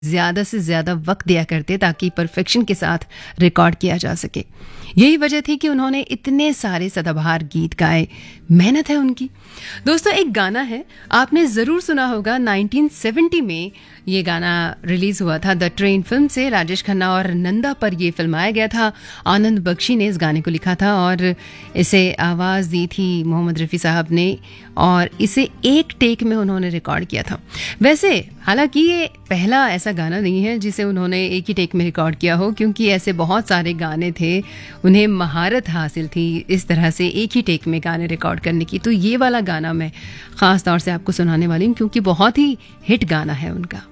ज़्यादा से ज़्यादा वक्त दिया करते ताकि परफेक्शन के साथ रिकॉर्ड किया जा सके। यही वजह थी कि उन्होंने इतने सारे सदाबहार गीत गाए। मेहनत है उनकी। दोस्तों, एक गाना है, आपने ज़रूर सुना होगा। 1970 में ये गाना रिलीज़ हुआ था द ट्रेन फिल्म से। राजेश खन्ना और नंदा पर ये फिल्माया गया था। आनंद बख्शी ने इस गाने को लिखा था और इसे आवाज़ दी थी मोहम्मद रफ़ी साहब ने, और इसे एक टेक में उन्होंने रिकॉर्ड किया था। वैसे हालांकि ये पहला ऐसा गाना नहीं है जिसे उन्होंने एक ही टेक में रिकॉर्ड किया हो, क्योंकि ऐसे बहुत सारे गाने थे, उन्हें महारत हासिल थी इस तरह से एक ही टेक में गाने रिकॉर्ड करने की। तो ये वाला गाना मैं ख़ास तौर से आपको सुनाने वाली हूँ क्योंकि बहुत ही हिट गाना है उनका।